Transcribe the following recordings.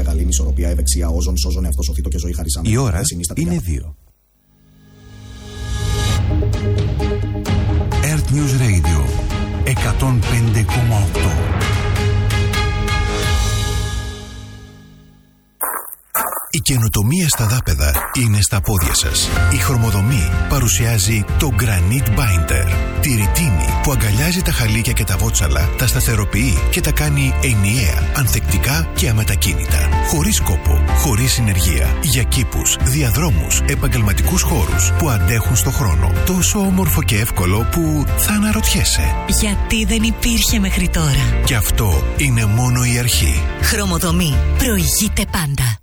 υγεία, γαλήνη, ισορροπία, ευεξία, όζον, σώζον, εαυτό, σωθήτο και ζωή χαρισάμε. Η ώρα είναι 2. Earth News Radio 105,8. Η καινοτομία στα δάπεδα είναι στα πόδια σας. Η Χρωμοδομή παρουσιάζει το Granite Binder. Τη ρητίνη που αγκαλιάζει τα χαλίκια και τα βότσαλα, τα σταθεροποιεί και τα κάνει ενιαία, ανθεκτικά και αμετακίνητα. Χωρίς κόπο, χωρίς συνεργεία. Για κήπους, διαδρόμους, επαγγελματικούς χώρους που αντέχουν στο χρόνο. Τόσο όμορφο και εύκολο που θα αναρωτιέσαι. Γιατί δεν υπήρχε μέχρι τώρα. Και αυτό είναι μόνο η αρχή. Χρωμοδομή. Προηγείται πάντα.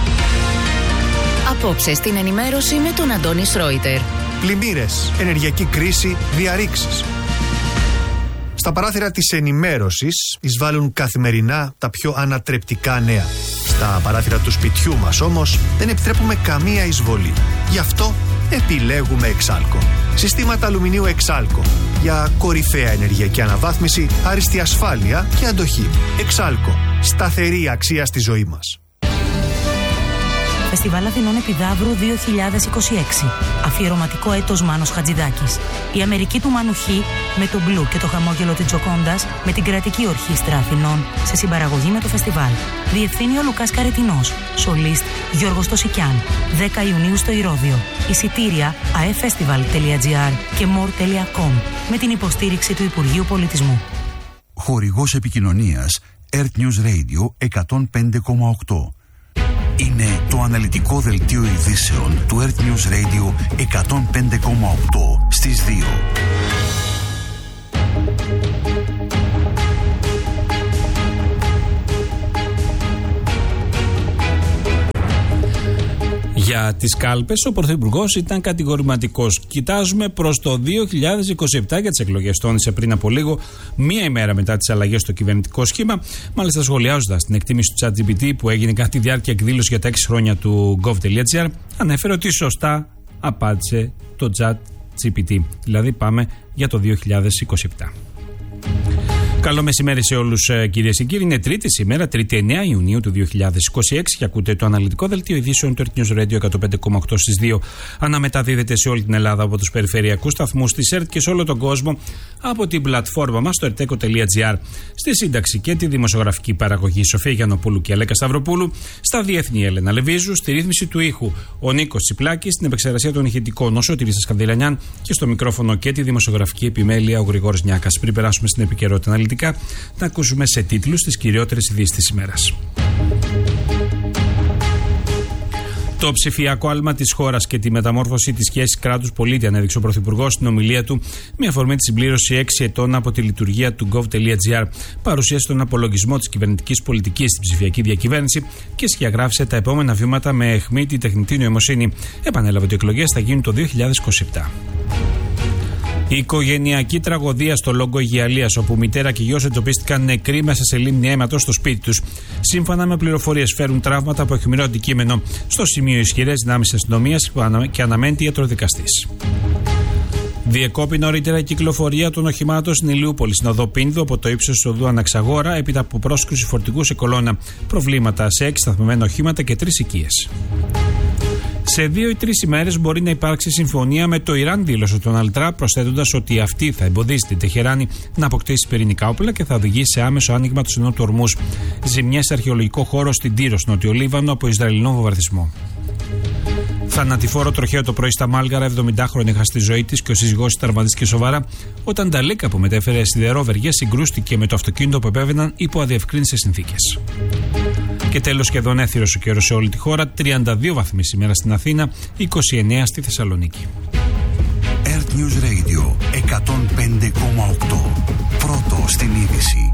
Απόψε στην ενημέρωση με τον Αντώνη Σρόιτερ. Πλημμύρες, ενεργειακή κρίση, διαρρήξεις. Στα παράθυρα της ενημέρωσης εισβάλλουν καθημερινά τα πιο ανατρεπτικά νέα. Στα παράθυρα του σπιτιού μας όμως δεν επιτρέπουμε καμία εισβολή. Γι' αυτό επιλέγουμε Εξάλκο. Συστήματα αλουμινίου Εξάλκο. Για κορυφαία ενεργειακή αναβάθμιση, άριστη ασφάλεια και αντοχή. Εξάλκο. Σταθερή αξία στη ζωή μας. Φεστιβάλ Αθηνών Επιδαύρου 2026. Αφιερωματικό έτος Μάνος Χατζηδάκης. Η Αμερική του Μάνου Χ με το μπλου και το χαμόγελο της Τζοκόντας με την Κρατική Ορχήστρα Αθηνών σε συμπαραγωγή με το φεστιβάλ. Διευθύνει ο Λουκάς Καρετινός. Σολίστ Γιώργος Τοσικιάν. 10 Ιουνίου στο Ηρώδειο. Εισιτήρια aefestival.gr και more.com με την υποστήριξη του Υπουργείου Πολιτισμού. Χορηγός επικοινωνίας Earth News Radio 105,8. Είναι το αναλυτικό δελτίο ειδήσεων του Earth News Radio 105,8 στις 2. Για τις κάλπες ο Πρωθυπουργός ήταν κατηγορηματικός. Κοιτάζουμε προς το 2027 για τις εκλογές. Τόνισε πριν από λίγο, μία ημέρα μετά τις αλλαγές στο κυβερνητικό σχήμα. Μάλιστα, σχολιάζοντας την εκτίμηση του ChatGPT που έγινε κατά τη διάρκεια εκδήλωση για τα 6 χρόνια του gov.gr, ανέφερε ότι σωστά απάντησε το ChatGPT. Δηλαδή, πάμε για το 2027. Καλό μεσημέρι σε όλους, κυρίες και κύριοι. Είναι Τρίτη σήμερα, 3η 9 Ιουνίου του 2026 και ακούτε το αναλυτικό δελτίο ειδήσεων του Earth News Radio 105,8 στις 2. Αναμεταδίδεται σε όλη την Ελλάδα από τους περιφερειακούς σταθμούς της ΕΡΤ και σε όλο τον κόσμο από την πλατφόρμα μας στο erteco.gr. Στη σύνταξη και τη δημοσιογραφική παραγωγή Σοφία Γιαννοπούλου και Αλέκα Σταυροπούλου. Στα διεθνή Έλενα Λεβίζου. Στη ρύθμιση του ήχου ο Νίκος Τσιπλάκης. Στην επεξεργασία των ηχητικών ο Σωτήρης Σκανδηλανιάν και στο μικρόφωνο και τη δημοσιογραφική επιμέλεια ο Γρηγόρης Νιάκας. Πριν περάσουμε στην επικαιρότητα αναλυτικά, να ακούσουμε σε τίτλους τις κυριότερες ειδήσεις της ημέρας. Το ψηφιακό άλμα της χώρας και τη μεταμόρφωση της σχέσης κράτους-πολίτη ανέδειξε ο Πρωθυπουργός στην ομιλία του με αφορμή τη συμπλήρωση 6 ετών από τη λειτουργία του gov.gr. Παρουσίασε τον απολογισμό της κυβερνητικής πολιτικής στην ψηφιακή διακυβέρνηση και σκιαγράφησε τα επόμενα βήματα με αιχμή τη τεχνητή νοημοσύνη. Επανέλαβε ότι οι εκλογές θα γίνουν το 2027. Η οικογενειακή τραγωδία στο Λόγκο Αιγιαλίας, όπου μητέρα και γιος εντοπίστηκαν νεκροί μέσα σε λίμνη αίματος στο σπίτι τους. Σύμφωνα με πληροφορίες, φέρουν τραύματα από αιχμηρό αντικείμενο. Στο σημείο ισχυρές δυνάμεις αστυνομίας και αναμένεται ιατροδικαστής. Διεκόπη νωρίτερα η κυκλοφορία των οχημάτων στην Ηλιούπολη, στην οδό Πίνδου, από το ύψος του οδού Αναξαγόρα, έπειτα από πρόσκρουση φορτηγού σε κολόνα. Προβλήματα σε 6 σταθμιμένα οχήματα και 3 οικίες. Σε 2 ή 3 ημέρες μπορεί να υπάρξει συμφωνία με το Ιράν, δήλωσε ο Ντόναλντ Τραμπ, προσθέτοντας ότι αυτή θα εμποδίσει την Τεχεράνη να αποκτήσει πυρηνικά όπλα και θα οδηγήσει σε άμεσο άνοιγμα του στενού του Ορμούζ. Ζημιές σε αρχαιολογικό χώρο στην Τύρο, στο Νότιο Λίβανο, από Ισραηλινό βομβαρδισμό. Θανατηφόρο τροχαίο το πρωί στα Μάλγαρα, 70χρονη έχασε τη ζωή της και ο σύζυγός τραυματίστηκε σοβαρά όταν τα λίκα που μετέφερε σιδερόβεργες συγκρούστηκε με το αυτοκίνητο που επέβαιναν υπό αδιευκρίνητες συνθήκες. Και τέλος, σχεδόν έθυρος ο καιρός σε όλη τη χώρα, 32 βαθμοί σήμερα στην Αθήνα, 29 στη Θεσσαλονίκη. Earth News Radio 105,8. Πρώτο στην είδηση.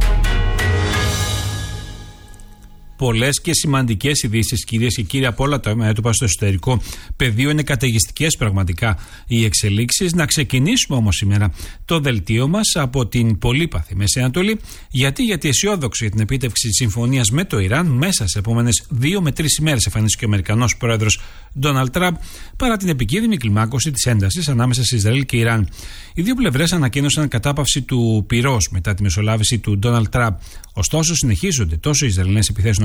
Πολλές και σημαντικές ειδήσεις, κυρίες και κύριοι, από όλα τα μέτωπα στο εσωτερικό πεδίο. Είναι καταιγιστικές πραγματικά οι εξελίξεις. Να ξεκινήσουμε όμως σήμερα το δελτίο μας από την πολύπαθη Μέση Ανατολή. Γιατί αισιόδοξη για την επίτευξη της συμφωνίας με το Ιράν μέσα σε επόμενες 2 με 3 ημέρες, εμφανίστηκε ο Αμερικανός πρόεδρος Ντόναλντ Τραμπ, παρά την επικίνδυνη κλιμάκωση της έντασης ανάμεσα σε Ισραήλ και Ιράν. Οι δύο πλευρές ανακοίνωσαν κατάπαυση του πυρός μετά τη μεσολάβηση του Ντόναλντ Τραμπ. Ωστόσο, συνεχίζονται τόσο οι Ισραηλινές επιθέσεις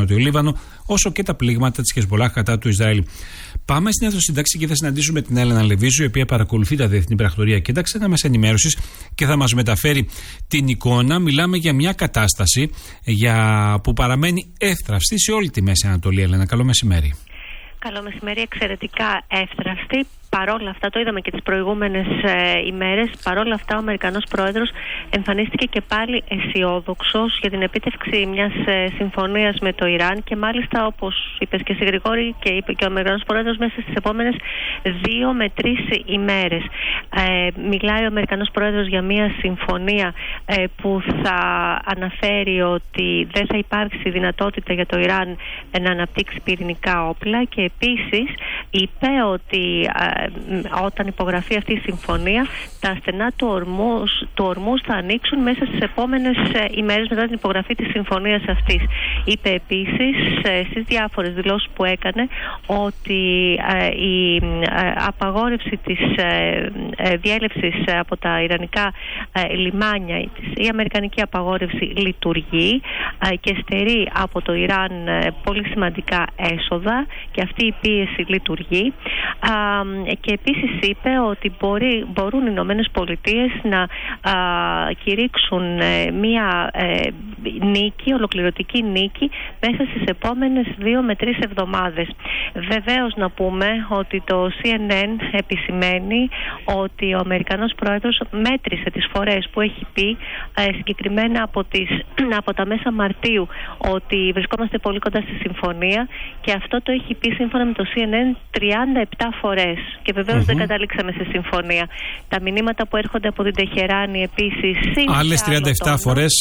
Νότιο Λίβανο, όσο και τα πλήγματα της Χεσμολάχ κατά του Ισραήλ. Πάμε στην αίθουσα και θα συναντήσουμε την Έλενα Λεβίζου, η οποία παρακολουθεί τα διεθνή πρακτορία και τα ξένα μέσα ενημέρωσης και θα μας μεταφέρει την εικόνα. Μιλάμε για μια κατάσταση που παραμένει εύθραυστη σε όλη τη Μέση Ανατολή. Έλενα, καλό μεσημέρι. Καλό μεσημέρι, εξαιρετικά εύθραυστη. Παρόλα αυτά, το είδαμε και τις προηγούμενες ημέρες, παρόλα αυτά ο Αμερικανός Πρόεδρος εμφανίστηκε και πάλι αισιόδοξος για την επίτευξη μιας συμφωνίας με το Ιράν και μάλιστα, όπως είπες και εσύ Γρηγόρη και είπε και ο Αμερικανός Πρόεδρος, μέσα στις επόμενες 2 με 3 ημέρες. Μιλάει ο Αμερικανός Πρόεδρος για μια συμφωνία που θα αναφέρει ότι δεν θα υπάρξει δυνατότητα για το Ιράν να αναπτύξει πυρηνικά όπλα και επίσης είπε ότι όταν υπογραφεί αυτή η συμφωνία, τα στενά του ορμούς θα ανοίξουν μέσα στις επόμενες ημέρες μετά την υπογραφή της συμφωνίας αυτής. Είπε επίσης στις διάφορες δηλώσεις που έκανε ότι η απαγόρευση της διέλευσης από τα ιρανικά λιμάνια, η αμερικανική απαγόρευση λειτουργεί και στερεί από το Ιράν πολύ σημαντικά έσοδα και αυτή η πίεση λειτουργεί. Και επίσης είπε ότι μπορούν οι Ηνωμένες Πολιτείες να κηρύξουν μία νίκη, ολοκληρωτική νίκη μέσα στις επόμενες 2 με 3 εβδομάδες. Βεβαίως να πούμε ότι το CNN επισημαίνει ότι ο Αμερικανός Πρόεδρος μέτρησε τις φορές που έχει πει συγκεκριμένα από τα μέσα Μαρτίου ότι βρισκόμαστε πολύ κοντά στη συμφωνία και αυτό το έχει πει σύμφωνα με το CNN 37 φορές. Και βεβαίως δεν καταλήξαμε σε συμφωνία. Τα μηνύματα που έρχονται από την Τεχεράνη επίσης. Άλλες 37 φορές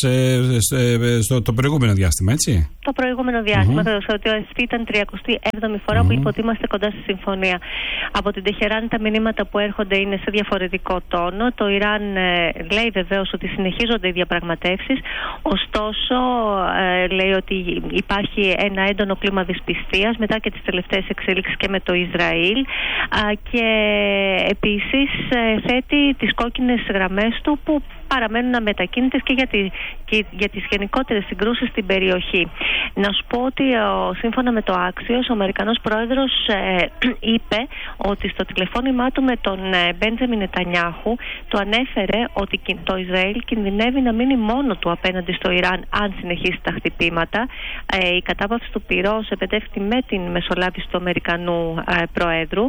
στο προηγούμενο διάστημα, έτσι. Το προηγούμενο διάστημα, ότι αυτή ήταν 37η φορά που είπε ότι είμαστε κοντά στη συμφωνία. Από την Τεχεράνη τα μηνύματα που έρχονται είναι σε διαφορετικό τόνο. Το Ιράν λέει βεβαίως ότι συνεχίζονται οι διαπραγματεύσεις. Ωστόσο, λέει ότι υπάρχει ένα έντονο κλίμα δυσπιστίας μετά και τις τελευταίες εξελίξεις και με το Ισραήλ. Και επίσης θέτει τις κόκκινες γραμμές του που παραμένουν αμετακίνητες και για τις γενικότερες συγκρούσεις στην περιοχή. Να σου πω ότι σύμφωνα με το Axios, ο Αμερικανός Πρόεδρος είπε ότι στο τηλεφώνημά του με τον Μπέντζαμιν Νετανιάχου του ανέφερε ότι το Ισραήλ κινδυνεύει να μείνει μόνο του απέναντι στο Ιράν αν συνεχίσει τα χτυπήματα. Η κατάπαυση του πυρός επετεύχθη με την μεσολάβηση του Αμερικανού Προέδρου.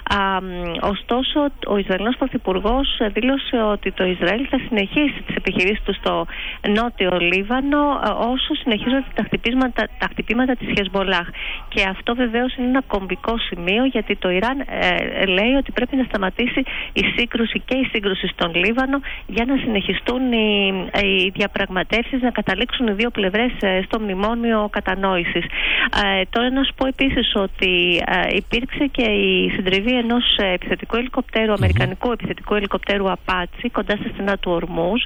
Ωστόσο, ο Ισραηλινός Πρωθυπουργός δήλωσε ότι το Ισραήλ θα συνεχίσει τις επιχειρήσεις του στο Νότιο Λίβανο όσο συνεχίζονται τα χτυπήματα της Χεσμολάχ. Και αυτό βεβαίως είναι ένα κομβικό σημείο, γιατί το Ιράν λέει ότι πρέπει να σταματήσει η σύγκρουση στον Λίβανο για να συνεχιστούν οι διαπραγματεύσεις, να καταλήξουν οι δύο πλευρές στο μνημόνιο κατανόησης. Τώρα να σου πω επίσης ότι υπήρξε και η συντριβή ενός επιθετικού ελικοπτέρου, αμερικανικού επιθετικού ελικοπτέρου Apache κοντά στα στενά του Ορμούζ.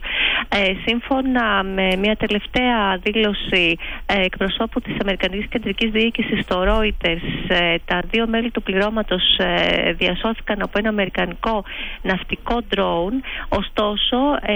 Σύμφωνα με μια τελευταία δήλωση εκπροσώπου της Αμερικανικής Κεντρικής Διοίκησης στο Reuters, τα 2 μέλη του πληρώματος διασώθηκαν από ένα αμερικανικό ναυτικό drone. Ωστόσο,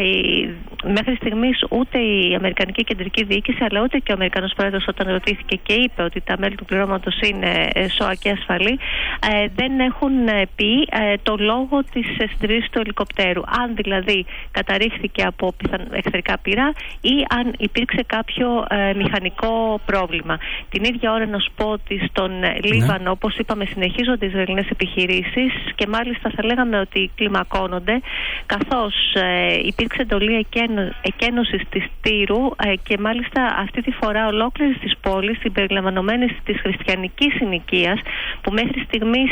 μέχρι στιγμής ούτε η Αμερικανική Κεντρική Διοίκηση αλλά ούτε και ο Αμερικανός Πρόεδρος, όταν ρωτήθηκε και είπε ότι τα μέλη του πληρώματος είναι σώα και ασφαλή, δεν έχουν πει το λόγο της συντριβής του ελικοπτέρου. Αν δηλαδή καταρρίφθηκε από εχθρικά πυρά ή αν υπήρξε κάποιο μηχανικό πρόβλημα. Την ίδια ώρα να σου πω ότι στον Λίβανο, όπως είπαμε, συνεχίζονται οι Ισραηλινές επιχειρήσεις και μάλιστα θα λέγαμε ότι κλιμακώνονται, καθώς υπήρξε εντολή εκένωσης της Τύρου και μάλιστα αυτή τη φορά ολόκληρης της πόλης, συμπεριλαμβανομένης της χριστιανικής συνοικίας, που μέχρι στιγμής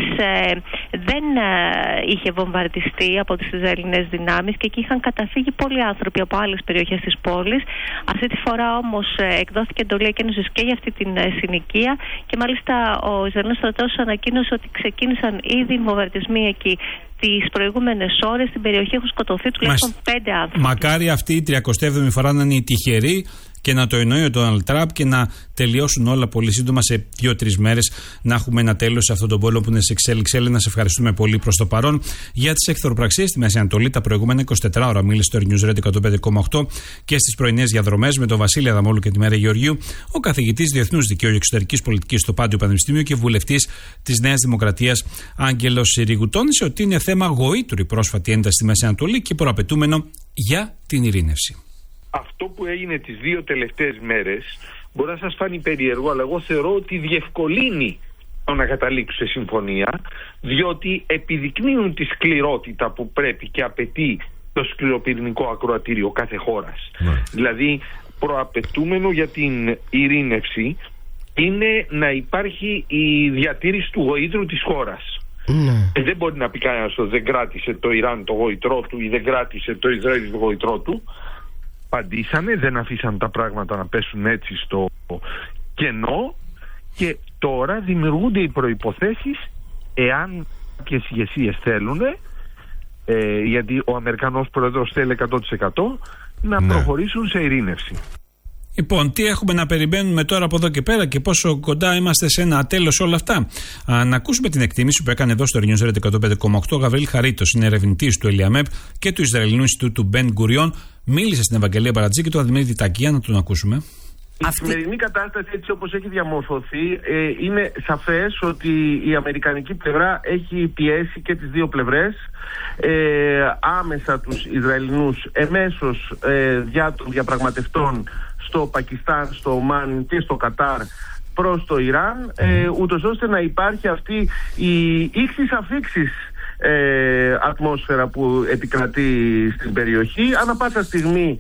δεν είχε βομβαρδιστεί από τις Ισραηλινές δυνάμεις και εκεί είχαν καταφύγει πολλοί άνθρωποι από άλλες περιοχές της πόλης. Αυτή τη φορά όμως εκδόθηκε εντολή εκένωσης και για αυτή την συνοικία και μάλιστα ο Ισραηλινός στρατός ανακοίνωσε ότι ξεκίνησαν ήδη βομβαρδισμοί εκεί. τις προηγούμενες ώρες στην περιοχή έχουν σκοτωθεί τουλάχιστον 5 άνθρωποι. Μακάρι αυτή η 37η φορά να είναι η τυχερή και να το εννοεί ο Ντόναλντ Τραμπ και να τελειώσουν όλα πολύ σύντομα σε 2-3 μέρες, να έχουμε ένα τέλος σε αυτόν τον πόλεμο που είναι σε εξέλιξη. Έλληνα, σε ευχαριστούμε πολύ προς το παρόν. Για τις εχθροπραξίες στη Μέση Ανατολή, τα προηγούμενα 24 ώρα μίλησε στο News Radio 105,8 και στις πρωινές διαδρομές με τον Βασίλη Αδαμόλου και τη Μέρα Γεωργίου, ο καθηγητής Διεθνούς Δικαίου και Εξωτερικής Πολιτικής στο Πάντιο Πανεπιστήμιο και βουλευτής της Νέας Δημοκρατίας Άγγελος Συρίγου. Τόνισε ότι είναι θέμα γοήτρου η πρόσφατη ένταση στη Μέση Ανατολή και προαπαιτούμενο για την ειρήνευση. Αυτό που έγινε τις 2 τελευταίες μέρες μπορεί να σας φάνει περίεργο, αλλά εγώ θεωρώ ότι διευκολύνει το να καταλήξουν σε συμφωνία, διότι επιδεικνύουν τη σκληρότητα που πρέπει και απαιτεί το σκληροπυρηνικό ακροατήριο κάθε χώρας. Δηλαδή, προαπαιτούμενο για την ειρήνευση είναι να υπάρχει η διατήρηση του γοήτρου της χώρας. Δεν μπορεί να πει κανένας ότι δεν κράτησε το Ιράν το γοητρό του ή δεν κράτησε το Ισραήλ το γοητρό του. Απαντήσανε, δεν αφήσαν τα πράγματα να πέσουν έτσι στο κενό και τώρα δημιουργούνται οι προϋποθέσεις, εάν κάποιες ηγεσίες θέλουν, γιατί ο Αμερικανός Πρόεδρος θέλει 100% να προχωρήσουν σε ειρήνευση. Λοιπόν, τι έχουμε να περιμένουμε τώρα από εδώ και πέρα και πόσο κοντά είμαστε σε ένα τέλος όλα αυτά. Να ακούσουμε την εκτίμηση που έκανε εδώ στο News Radio 105,8 ο Γαβρίλ Χαρίτος, είναι ερευνητής του Ελιαμέπ και του Ισραηλινού Ινστιτούτου Μπεν Γκουριόν. Μίλησε στην Ευαγγελία Μπαρατζή και του Αδημήτρη Τακία, να τον ακούσουμε. Η σημερινή κατάσταση, έτσι όπως έχει διαμορφωθεί, είναι σαφές ότι η αμερικανική πλευρά έχει πιέσει και τις δύο πλευρές, άμεσα τους Ισραηλινούς εμέσως δια των διαπραγματευτών στο Πακιστάν, στο Ομάν και στο Κατάρ προς το Ιράν, ούτως ώστε να υπάρχει αυτή η ήξης αφήξης ατμόσφαιρα που επικρατεί στην περιοχή. Ανά πάσα στιγμή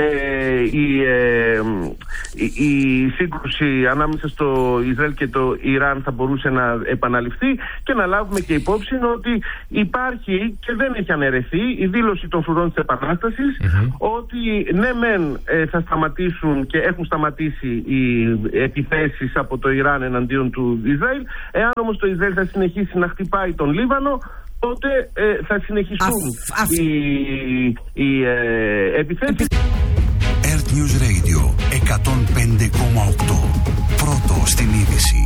η σύγκρουση ανάμεσα στο Ισραήλ και το Ιράν θα μπορούσε να επαναληφθεί και να λάβουμε και υπόψη ότι υπάρχει και δεν έχει αναιρεθεί η δήλωση των φρουρών της Επανάστασης ότι ναι μεν θα σταματήσουν και έχουν σταματήσει οι επιθέσεις από το Ιράν εναντίον του Ισραήλ. Εάν όμως το Ισραήλ θα συνεχίσει να χτυπάει τον Λίβανο, τότε θα συνεχιστούν οι επιθέσεις. Earth News Radio 105,8. Πρώτο στην είδηση.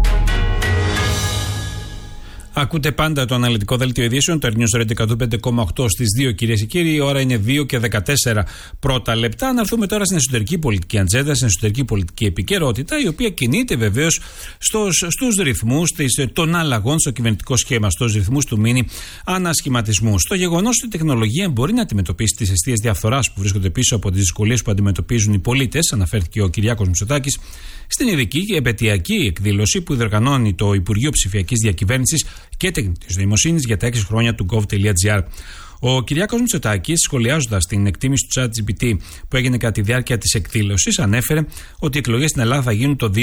Ακούτε πάντα το αναλυτικό δελτίο ειδήσεων, το News Radio 105,8 στις 2, κυρίες και κύριοι. Η ώρα είναι 2 και 14 πρώτα λεπτά. Να έρθουμε τώρα στην εσωτερική πολιτική ατζέντα, στην εσωτερική πολιτική επικαιρότητα, η οποία κινείται βεβαίως στους ρυθμούς των αλλαγών στο κυβερνητικό σχήμα, στους ρυθμούς του μίνι ανασχηματισμού. Στο γεγονός ότι η τεχνολογία μπορεί να αντιμετωπίσει τις αιστείες διαφθοράς που βρίσκονται πίσω από τις δυσκολίες που αντιμετωπίζουν οι πολίτες, αναφέρθηκε ο Κυριάκος Μητσοτάκης στην ειδική επαιτειακή εκδήλωση που διοργανώνει το Υπουργείο Ψηφιακής Διακυβέρνησης και Τεχνητής Νοημοσύνης για τα 6 χρόνια του gov.gr. Ο Κυριάκος Μητσοτάκης, σχολιάζοντας την εκτίμηση του ChatGPT που έγινε κατά τη διάρκεια της εκδήλωσης, ανέφερε ότι οι εκλογές στην Ελλάδα θα γίνουν το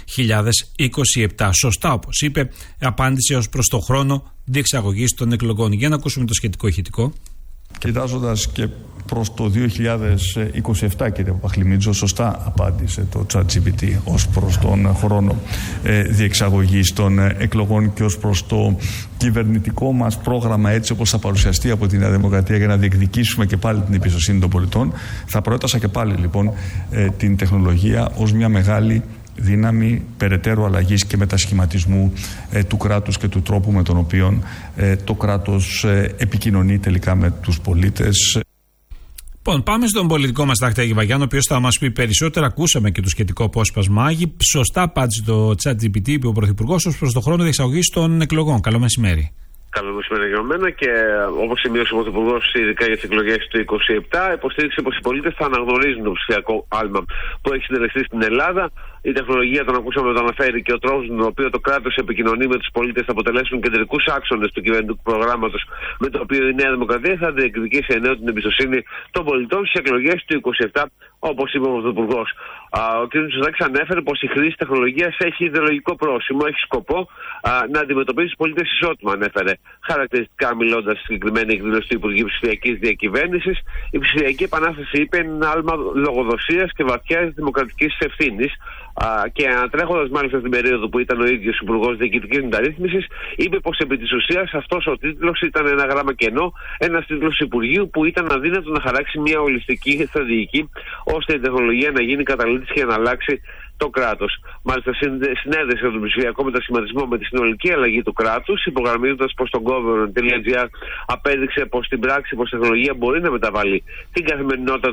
2027. Σωστά, όπως είπε, απάντησε ως προς το χρόνο διεξαγωγής των εκλογών. Για να ακούσουμε το σχετικό ηχητικό. Κοιτάζοντας και προς το 2027, κύριε Παπαχλημίτζο, σωστά απάντησε το ChatGPT ως προς τον χρόνο διεξαγωγής των εκλογών και ως προς το κυβερνητικό μας πρόγραμμα, έτσι όπως θα παρουσιαστεί από τη Νέα Δημοκρατία για να διεκδικήσουμε και πάλι την εμπιστοσύνη των πολιτών. Θα προέτασα και πάλι λοιπόν την τεχνολογία ως μια μεγάλη δύναμη περαιτέρω αλλαγής και μετασχηματισμού του κράτους και του τρόπου με τον οποίο το κράτος επικοινωνεί τελικά με τους πολίτες. Λοιπόν, πάμε στον πολιτικό μας τάκτη Άγη Βαγιάννη, ο οποίος θα μας πει περισσότερα. Ακούσαμε και το σχετικό απόσπασμα. Άγη, σωστά απάντησε το ChatGPT, είπε ο Πρωθυπουργός, ως προς το χρόνο διεξαγωγής των εκλογών. Καλό μεσημέρι. Καλό μεσημέρι για μένα και όπως σημείωσε ο Πρωθυπουργός, ειδικά για τις εκλογές του 2027, υποστήριξε πως οι πολίτες θα αναγνωρίζουν το ψηφιακό άλμα που έχει συντελεστεί στην Ελλάδα. Η τεχνολογία, τον ακούσαμε, το αναφέρει, και ο τρόπος με τον οποίο το κράτος επικοινωνεί με τους πολίτες θα αποτελέσουν κεντρικούς άξονες του κυβερνητικού προγράμματος με το οποίο η Νέα Δημοκρατία θα διεκδικήσει εννέω την εμπιστοσύνη των πολιτών στις εκλογές του 2027, όπως είπε ο Πρωθυπουργός. Ο κ. Μητσοτάκης ανέφερε πως η χρήση τεχνολογίας έχει ιδεολογικό πρόσημο, έχει σκοπό να αντιμετωπίσει τους πολίτες ισότιμα, ανέφερε. Χαρακτηριστικά, μιλώντας στη συγκεκριμένη εκδήλωση του Υπουργείου Ψηφιακής Διακυβέρνησης, η ψηφιακή επανάσταση, είπε, είναι ένα άλμα λογοδοσίας και βαθιάς δημοκρατικής ευθύνης. Και ανατρέχοντας μάλιστα στην περίοδο που ήταν ο ίδιος Υπουργός Διοικητικής Μεταρρύθμισης, είπε πως επί της ουσίας αυτός ο τίτλος ήταν ένα γράμμα κενό, ένας τίτλος Υπουργείου που ήταν αδύνατο να χαράξει μια ολιστική στρατηγική ώστε η τεχνολογία να γίνει καταλήτης και να αλλάξει το κράτος. Μάλιστα, συνέδεσε τον ψηφιακό μετασχηματισμό με τη συνολική αλλαγή του κράτους, υπογραμμίζοντας πως το government.gr απέδειξε πως στην πράξη πως η τεχνολογία μπορεί να μεταβάλει την καθημερινότητα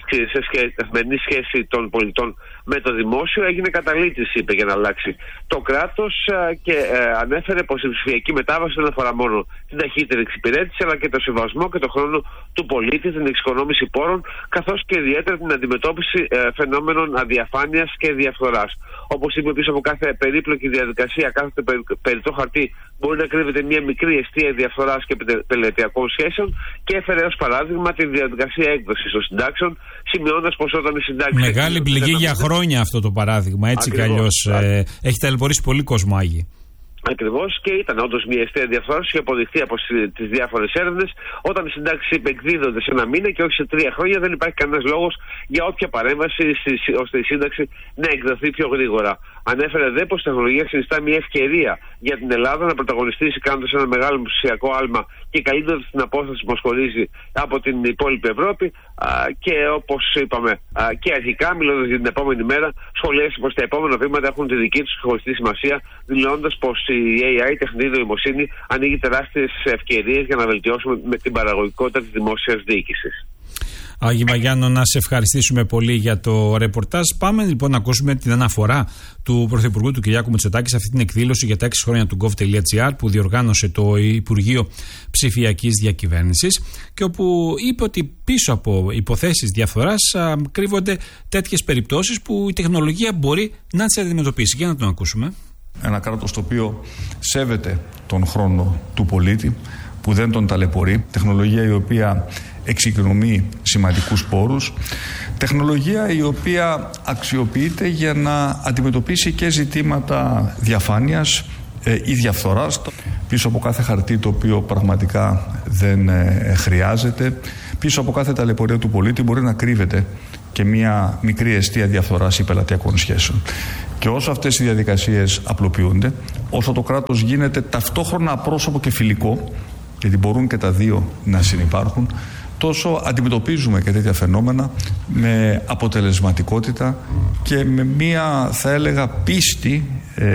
καθημερινή σχέση των πολιτών με το δημόσιο. Έγινε καταλήτης, είπε, για να αλλάξει το κράτος και ανέφερε πως η ψηφιακή μετάβαση δεν αφορά μόνο την ταχύτερη εξυπηρέτηση, αλλά και το σεβασμό και το χρόνο του πολίτη, την εξοικονόμηση πόρων, καθώς και ιδιαίτερα την αντιμετώπιση φαινόμενων αδιαφάνειας και διαφθοράς. Όπως είπε, πίσω από κάθε περίπλοκη διαδικασία, κάθε περιττό χαρτί μπορεί να κρύβεται μια μικρή αιστεία διαφθοράς και πελετειακών σχέσεων, και έφερε ως παράδειγμα τη διαδικασία έκδοσης των συντάξεων, σημειώνοντας πως όταν η συντάξη. Μεγάλη πληγή για χρόνια αυτό το παράδειγμα, έτσι κι αλλιώς. Έχει ταλαιπωρήσει πολύ κόσμο, Άγιοι. Ακριβώς, και ήταν όντως μια αιστεία διαφθορά, είχε αποδειχθεί από τις διάφορες έρευνες. Όταν οι συντάξεις εκδίδονται σε ένα μήνα και όχι σε 3 χρόνια, δεν υπάρχει κανένας λόγος για όποια παρέμβαση ώστε η σύνταξη να εκδοθεί πιο γρήγορα. Ανέφερε δε πως η τεχνολογία συνιστά μια ευκαιρία για την Ελλάδα να πρωταγωνιστήσει κάνοντας ένα μεγάλο ψηφιακό άλμα και καλύπτοντας την απόσταση που μας χωρίζει από την υπόλοιπη Ευρώπη. Και όπως είπαμε και αρχικά, μιλώντας για την επόμενη μέρα, σχολίασε πως τα επόμενα βήματα έχουν τη δική τους χωριστή σημασία, δηλώνοντας πως η AI, η τεχνητή νοημοσύνη, ανοίγει τεράστιες ευκαιρίες για να βελτιώσουμε με την παραγωγικότητα της δημόσιας διοίκησης. Άγιοι Βαγιάννο, να σε ευχαριστήσουμε πολύ για το ρεπορτάζ. Πάμε λοιπόν να ακούσουμε την αναφορά του Πρωθυπουργού του Κυριάκου Μητσοτάκη σε αυτή την εκδήλωση για τα 6 χρόνια του gov.gr που διοργάνωσε το Υπουργείο Ψηφιακής Διακυβέρνησης και όπου είπε ότι πίσω από υποθέσεις διαφθοράς κρύβονται τέτοιες περιπτώσεις που η τεχνολογία μπορεί να τις αντιμετωπίσει. Για να τον ακούσουμε. Ένα κράτος το οποίο σέβεται τον χρόνο του πολίτη, που δεν τον ταλαιπωρεί, τεχνολογία η οποία εξοικονομεί σημαντικούς πόρους, τεχνολογία η οποία αξιοποιείται για να αντιμετωπίσει και ζητήματα διαφάνειας ή διαφθοράς. Πίσω από κάθε χαρτί το οποίο πραγματικά δεν χρειάζεται, πίσω από κάθε ταλαιπωρία του πολίτη μπορεί να κρύβεται και μια μικρή αιστεία διαφθοράς ή πελατειακών σχέσεων. Και όσο αυτές οι διαδικασίες απλοποιούνται, όσο το κράτος γίνεται ταυτόχρονα απρόσωπο και φιλικό, γιατί μπορούν και τα δύο να συνυπάρχουν, τόσο αντιμετωπίζουμε και τέτοια φαινόμενα με αποτελεσματικότητα και με μία, θα έλεγα, πίστη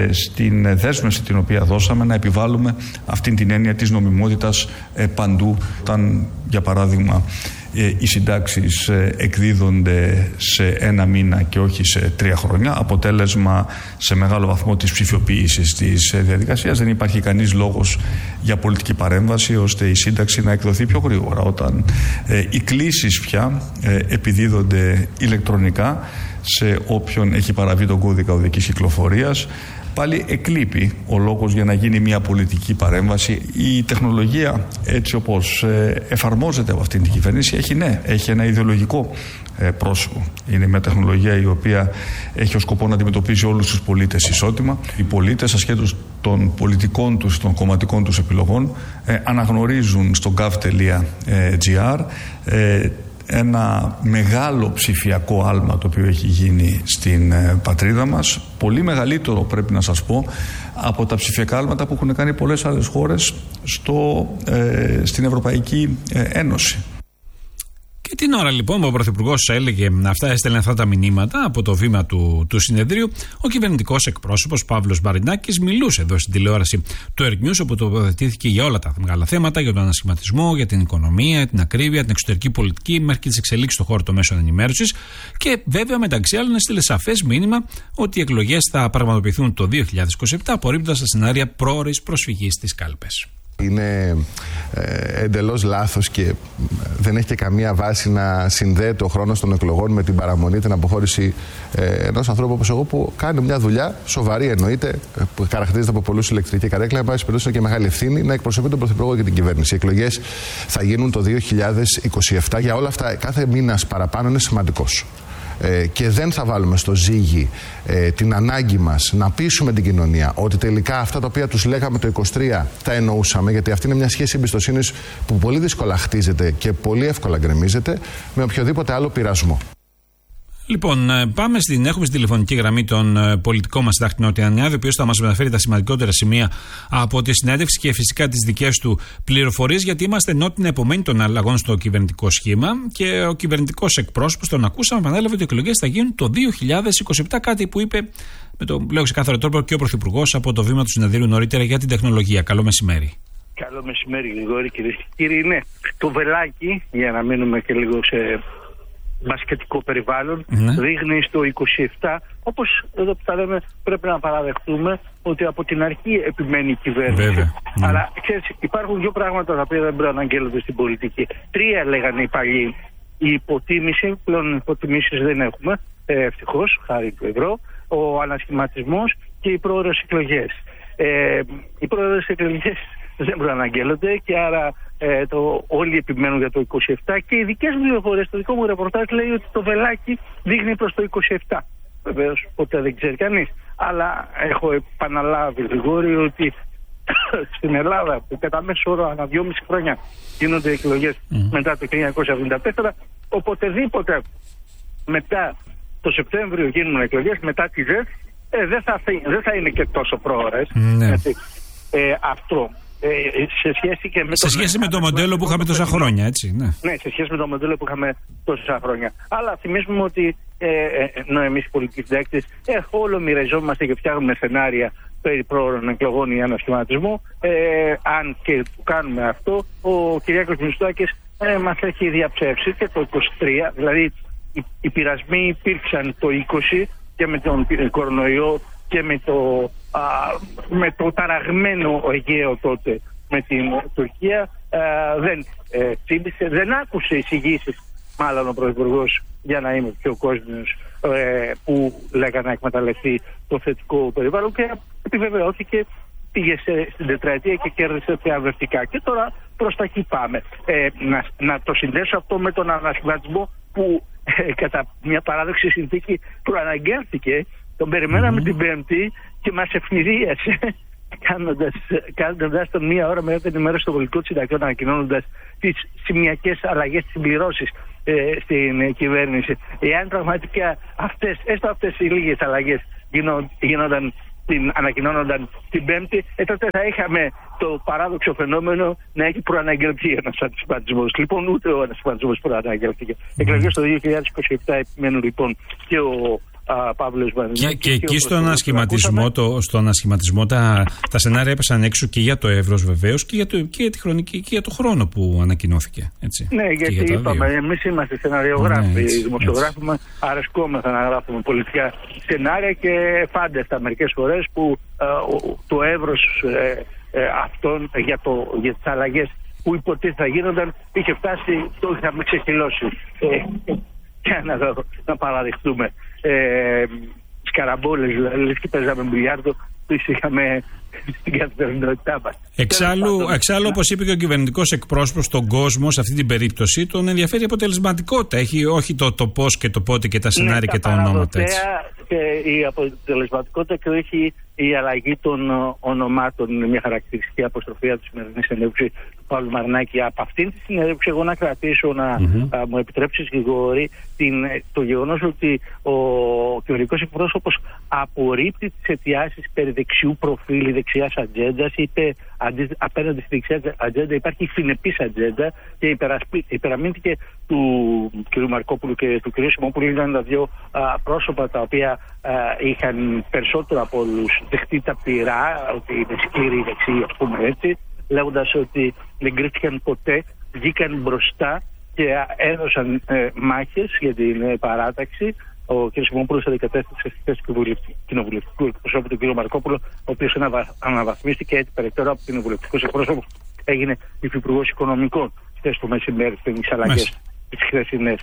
στην δέσμευση την οποία δώσαμε να επιβάλλουμε αυτήν την έννοια της νομιμότητας παντού. Όταν, για παράδειγμα, οι συντάξεις εκδίδονται σε 1 μήνα και όχι σε 3 χρόνια, αποτέλεσμα σε μεγάλο βαθμό της ψηφιοποίησης της διαδικασίας, δεν υπάρχει κανείς λόγος για πολιτική παρέμβαση ώστε η σύνταξη να εκδοθεί πιο γρήγορα. Όταν οι κλήσεις πια επιδίδονται ηλεκτρονικά σε όποιον έχει παραβεί τον κώδικα οδικής κυκλοφορίας, πάλι εκλείπει ο λόγος για να γίνει μια πολιτική παρέμβαση. Η τεχνολογία, έτσι όπως εφαρμόζεται από αυτήν την κυβέρνηση, έχει ένα ιδεολογικό πρόσωπο. Είναι μια τεχνολογία η οποία έχει ως σκοπό να αντιμετωπίζει όλους τους πολίτες ισότιμα. Οι πολίτες, ασχέτως των πολιτικών τους, των κομματικών τους επιλογών, αναγνωρίζουν στο gov.gr ένα μεγάλο ψηφιακό άλμα το οποίο έχει γίνει στην πατρίδα μας, πολύ μεγαλύτερο, πρέπει να σας πω, από τα ψηφιακά άλματα που έχουν κάνει πολλές άλλες χώρες στην Ευρωπαϊκή Ένωση. Και την ώρα λοιπόν που ο Πρωθυπουργός έλεγε έστελνε αυτά τα μηνύματα από το βήμα του συνεδρίου, ο κυβερνητικός εκπρόσωπος Παύλος Μπαρινάκης μιλούσε εδώ στην τηλεόραση του Earth News, όπου τοποθετήθηκε για όλα τα μεγάλα θέματα, για τον ανασχηματισμό, για την οικονομία, την ακρίβεια, την εξωτερική πολιτική, μέχρι και τις εξελίξεις στον χώρο των μέσων ενημέρωσης. Και βέβαια, μεταξύ άλλων, έστειλε σαφές μήνυμα ότι οι εκλογές θα πραγματοποιηθούν το 2027, απορρίπτοντας τα σενάρια πρόωρης προσφυγής στις κάλπες. Είναι εντελώς λάθος και δεν έχει και καμία βάση να συνδέεται ο χρόνος των εκλογών με την παραμονή, την αποχώρηση ενός ανθρώπου όπως εγώ, που κάνει μια δουλειά σοβαρή, εννοείται, που χαρακτηρίζεται από πολλούς ηλεκτρική καρέκλα, εν πάση περιπτώσει, και μεγάλη ευθύνη να εκπροσωπεί τον Πρωθυπουργό και την κυβέρνηση. Οι εκλογές θα γίνουν το 2027. Για όλα αυτά, κάθε μήνας παραπάνω είναι σημαντικός. Και δεν θα βάλουμε στο ζύγι την ανάγκη μας να πείσουμε την κοινωνία ότι τελικά αυτά τα οποία τους λέγαμε το 23 τα εννοούσαμε, γιατί αυτή είναι μια σχέση εμπιστοσύνης που πολύ δύσκολα χτίζεται και πολύ εύκολα γκρεμίζεται με οποιοδήποτε άλλο πειρασμό. Λοιπόν, έχουμε στη τηλεφωνική γραμμή τον πολιτικό μας Συντάκτη Νότια-Νιάδη, ο οποίος θα μας μεταφέρει τα σημαντικότερα σημεία από τη συνέντευξη και φυσικά τις δικές του πληροφορίες, γιατί είμαστε ενώ την επομένη των αλλαγών στο κυβερνητικό σχήμα και ο κυβερνητικός εκπρόσωπος, τον ακούσαμε, επανέλαβε ότι οι εκλογές θα γίνουν το 2027, κάτι που είπε με τον λέω ξεκάθαρο τρόπο και ο Πρωθυπουργός από το βήμα του συνεδρίου νωρίτερα για την τεχνολογία. Καλό μεσημέρι. Καλό μεσημέρι, Γρηγόρη, κυρίες και κύριοι. Ναι, το βελάκι, για να μείνουμε και λίγο σε μπασκετικό περιβάλλον, δείχνει στο 27, όπως εδώ που τα λέμε, πρέπει να παραδεχτούμε ότι από την αρχή επιμένει η κυβέρνηση. Βέβαια. Αλλά ξέρεις, υπάρχουν δύο πράγματα τα οποία δεν πρέπει να αναγγέλλονται στην πολιτική. Τρία λέγανε οι παλιοί. Η υποτίμηση, πλέον υποτιμήσεις δεν έχουμε, ευτυχώς, χάρη του ευρώ, ο ανασχηματισμός και οι πρόορες εκλογές. Οι πρόορες εκλογές δεν πρέπει να αναγγέλλονται και άρα όλοι επιμένουν για το 27 και οι δικές μου πληροφορίες, το δικό μου ρεπορτάζ λέει ότι το βελάκι δείχνει προς το 27. Βεβαίως ποτέ δεν ξέρει κανείς, αλλά έχω επαναλάβει, Γρηγόρη, ότι στην Ελλάδα που κατά μέσο όρο ανά 2,5 χρόνια γίνονται εκλογές μετά το 1974, οποτεδήποτε μετά το Σεπτέμβριο γίνουν εκλογές, μετά τη ΔΕΘ, δεν θα είναι και τόσο πρόωρες. Αυτό σε σχέση με το μοντέλο που είχαμε τόσα χρόνια, έτσι. Ναι, σε σχέση με το μοντέλο που είχαμε τόσα χρόνια. Αλλά θυμίζουμε ότι εμείς οι πολιτικοί συντάκτες όλο μοιραζόμαστε και φτιάχνουμε σενάρια περί πρόωρων εκλογών ή ανασχηματισμού. Αν και κάνουμε αυτό, ο Κυριάκος Μητσοτάκης μας έχει διαψεύσει και το 23, δηλαδή οι πειρασμοί υπήρξαν το 20 και με τον κορονοϊό και με το ταραγμένο Αιγαίο τότε με την Τουρκία, δεν τσίμπησε, δεν άκουσε εισηγήσεις μάλλον ο Πρωθυπουργός, για να είμαι πιο κόσμιος, που λέγανε να εκμεταλλευτεί το θετικό περιβάλλον και επιβεβαιώθηκε, πήγε στην τετραετία και κέρδισε θεαυρευτικά. Και τώρα προς τα εκεί πάμε. Να το συνδέσω αυτό με τον ανασχηματισμό που κατά μια παράδοξη συνθήκη προαναγγέλθηκε. Τον περιμέναμε την Πέμπτη και μας ευνηδίασε κάνοντας τον μία ώρα μετά την ενημέρωση των πολιτικών συντακτών, ανακοινώνοντας τις σημειακές αλλαγές, τις συμπληρώσεις στην κυβέρνηση. Εάν πραγματικά αυτές οι λίγες αλλαγές ανακοινώνονταν την Πέμπτη, τότε θα είχαμε το παράδοξο φαινόμενο να έχει προαναγγελθεί ένας ανασχηματισμός. Λοιπόν, ούτε ο ανασχηματισμός προαναγγελθήκε. Εκλογές το 2027 επιμένουν λοιπόν και ο Παύλος Βαρινάκης. Και εκεί στον ανασχηματισμό τα σενάρια έπεσαν έξω και για το εύρος βεβαίως και για τη χρονική και για το χρόνο που ανακοινώθηκε. Έτσι. Ναι, γιατί είπαμε, εμείς είμαστε σεναριογράφοι, οι δημοσιογράφοι μας αρεσκόμεθα να γράφουμε πολιτικά σενάρια και φάνταστα μερικές φορές που το εύρος αυτών για τις αλλαγές που υποτίθεται θα γίνονταν είχε φτάσει, το είχαμε ξεχυλώσει. Και να παραδειχτούμε σκαραμπόλες, δηλαδή και παίζαμε μπιλιάρδο, που είχαμε στην καθημερινότητά μας. Εξάλλου, όπως είπε και ο κυβερνητικός εκπρόσωπος, στον κόσμο σε αυτή την περίπτωση τον ενδιαφέρει η αποτελεσματικότητα. Όχι το πώς και το πότε και τα σενάρια και τα ονόματα. Έτσι. Και η αποτελεσματικότητα και όχι η αλλαγή των ονομάτων είναι μια χαρακτηριστική αποστροφή από τη σημερινή συνέντευξη του Παύλου Βαρινάκη. Από αυτήν τη συνέντευξη, εγώ να κρατήσω, να μου επιτρέψεις, Γρηγόρη, το γεγονός ότι ο κυβερνητικός εκπρόσωπος απορρίπτει τις αιτιάσεις περί δεξιού προφίλ, δεξιάς ατζέντας, είπε απέναντι στη δεξιά ατζέντα υπάρχει συνεπής ατζέντα και υπεραμείνθηκε του κ. Μαρκόπουλου και του κ. Σιμόπουλου. Ήταν τα δύο πρόσωπα τα οποία είχαν περισσότερο από όλους δεχτεί τα πειρά, ότι είναι σκληροί δεξιοί, ας πούμε έτσι, λέγοντας ότι δεν κρίθηκαν ποτέ, βγήκαν μπροστά και έδωσαν μάχες για την παράταξη. Ο κ. Σιμόπουλος αντικατέστησε στη θέση του κοινοβουλευτικού εκπροσώπου του κ. Μαρκόπουλου, ο οποίος αναβαθμίστηκε έτσι περαιτέρω από κοινοβουλευτικός εκπρόσωπο, έγινε υφυπουργός οικονομικών χθες το μεσημέρι, στις αλλαγές τις χθεσινές.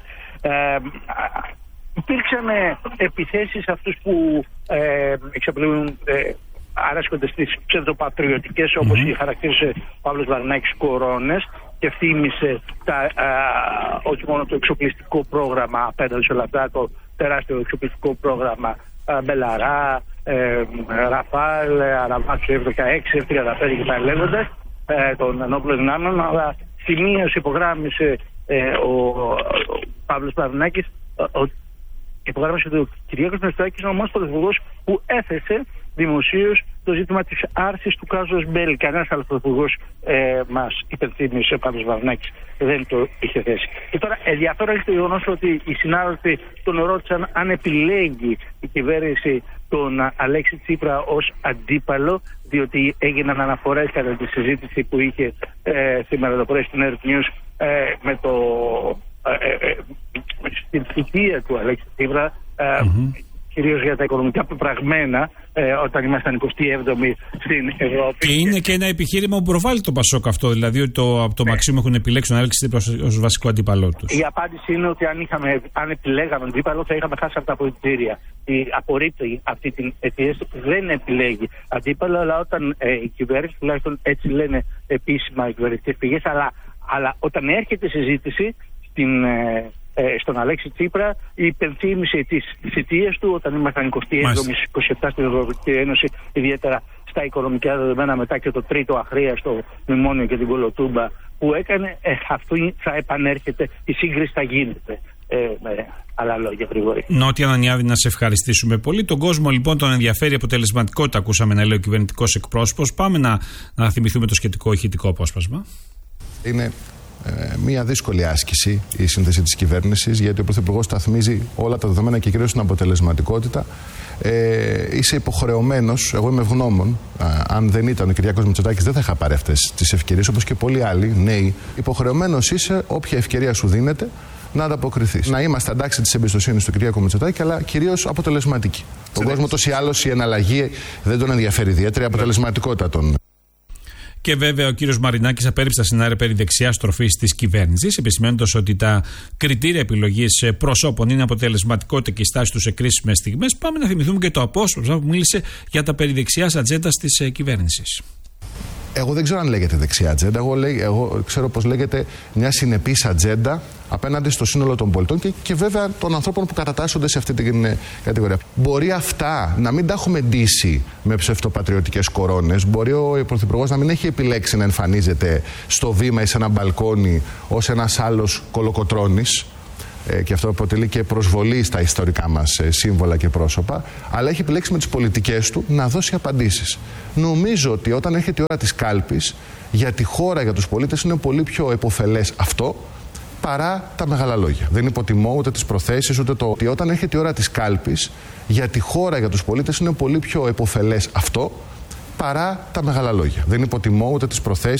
Υπήρξαν επιθέσεις αυτούς που εξαπλούν, αρέσκονται στις ψευδοπατριωτικές, όπως χαρακτήρισε ο Παύλος Βαρινάκης, κορώνες, και θύμισε όχι μόνο το εξοπλιστικό πρόγραμμα απέναντι σε όλα αυτά, το τεράστιο εξοπλιστικό πρόγραμμα Μπελαρά, Ραφάλ, Αραβάς F-16, F-35 και τα λέγοντας των ενόπλων δυνάμεων, αλλά σημείωσε, υπογράμμισε ο Παύλος Βαρινάκης ότι υπογράμμισε ότι ο Κυριάκος Μητσοτάκης είναι ο μόνος πρωθυπουργός που έθεσε δημοσίως το ζήτημα της άρσης του κάζους Μπέλη. Κανένας άλλος πρωθυπουργός μας υπενθύμισε, ο Παύλος Βαρνάκης, δεν το είχε θέσει. Και τώρα ενδιαφέρον έχει το γεγονός ότι οι συνάδελφοι τον ρώτησαν αν επιλέγει η κυβέρνηση τον Αλέξη Τσίπρα ως αντίπαλο, διότι έγιναν αναφορές κατά τη συζήτηση που είχε σήμερα το πρωί στην Earth News με το στην θητεία του Αλέξη Τσίπρα, κυρίως για τα οικονομικά πεπραγμένα, όταν ήμασταν 27η στην Ευρώπη. Και είναι και ένα επιχείρημα που προβάλλει το Πασόκ αυτό, δηλαδή ότι από το Μαξίμου έχουν επιλέξει τον Αλέξη Τσίπρα ως βασικό αντίπαλό τους. Η απάντηση είναι ότι αν επιλέγαμε αντίπαλο θα είχαμε χάσει από τα πολιτήρια. Απορρίπτει αυτή την αιτία, δεν επιλέγει αντίπαλο, αλλά όταν η κυβέρνηση, τουλάχιστον έτσι λένε επίσημα οι κυβερνητικές πηγές, αλλά όταν έρχεται η συζήτηση στον Αλέξη Τσίπρα, η υπενθύμηση της θητείας του όταν ήμασταν 27 στην Ευρωπαϊκή Ένωση, ιδιαίτερα στα οικονομικά δεδομένα, μετά και το τρίτο αχρίαστο μνημόνιο και την Κολοτούμπα που έκανε, αυτό θα επανέρχεται, η σύγκριση θα γίνεται. Με άλλα λόγια, γρήγορη. Νότια Ανανιάδη, να σε ευχαριστήσουμε πολύ. Τον κόσμο λοιπόν τον ενδιαφέρει η αποτελεσματικότητα, ακούσαμε να λέει ο κυβερνητικός εκπρόσωπος. Πάμε να θυμηθούμε το σχετικό ηχητικό απόσπασμα. Είναι μια δύσκολη άσκηση η σύνθεση της κυβέρνησης, γιατί ο Πρωθυπουργός σταθμίζει όλα τα δεδομένα και κυρίως την αποτελεσματικότητα. Είσαι υποχρεωμένος, εγώ είμαι ευγνώμων, αν δεν ήταν ο Κυριάκος Μητσοτάκης δεν θα είχα πάρει αυτές τις ευκαιρίες, όπως και πολλοί άλλοι νέοι. Υποχρεωμένος είσαι, όποια ευκαιρία σου δίνεται, να ανταποκριθείς. Να είμαστε αντάξει της εμπιστοσύνης του Κυριάκου Μητσοτάκη, αλλά κυρίως αποτελεσματικοί. Τον κόσμο ούτως ή άλλως η εναλλαγή δεν τον ενδιαφέρει ιδιαίτερα, η αποτελεσματικότητα των. Και βέβαια ο κύριος Μαρινάκης απέρριψε τα σενάρια περί δεξιάς τροφής της κυβέρνησης, επισημαίνοντας ότι τα κριτήρια επιλογής προσώπων είναι αποτελεσματικότητα και η στάση τους σε κρίσιμες στιγμές. Πάμε να θυμηθούμε και το απόσπασμα που μίλησε για τα περί δεξιάς ατζέντας της κυβέρνησης. Εγώ δεν ξέρω αν λέγεται δεξιά ατζέντα. Εγώ ξέρω πως λέγεται μια συνεπής ατζέντα απέναντι στο σύνολο των πολιτών και βέβαια των ανθρώπων που κατατάσσονται σε αυτή την κατηγορία. Μπορεί αυτά να μην τα έχουμε ντύσει με ψευτοπατριωτικές κορώνες. Μπορεί ο Πρωθυπουργός να μην έχει επιλέξει να εμφανίζεται στο βήμα ή σε ένα μπαλκόνι ως ένας άλλος κολοκοτρώνης. Και αυτό αποτελεί και προσβολή στα ιστορικά μας σύμβολα και πρόσωπα, αλλά έχει επιλέξει με τις πολιτικές του να δώσει απαντήσεις. Νομίζω ότι όταν έρχεται η ώρα της κάλπης, για τη χώρα, για τους πολίτες, είναι πολύ πιο επωφελές αυτό παρά τα μεγάλα λόγια. Δεν υποτιμώ ούτε τις προθέσεις, ούτε το ότι όταν έρχεται η ώρα της κάλπης, για τη χώρα, για τους πολίτες, είναι πολύ πιο επωφελές αυτό παρά τα μεγάλα λόγια. Δεν υποτιμώ ούτε τις προθέσεις.